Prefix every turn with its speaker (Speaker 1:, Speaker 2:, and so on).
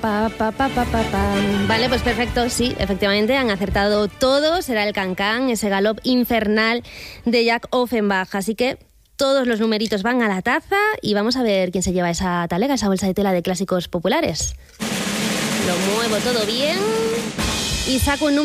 Speaker 1: Vale, pues perfecto, sí, efectivamente han acertado todos. Será el Can-Can, ese galop infernal de Jack Offenbach. Así que todos los numeritos van a la taza y vamos a ver quién se lleva esa talega, esa bolsa de tela de clásicos populares. Lo muevo todo bien y saco un número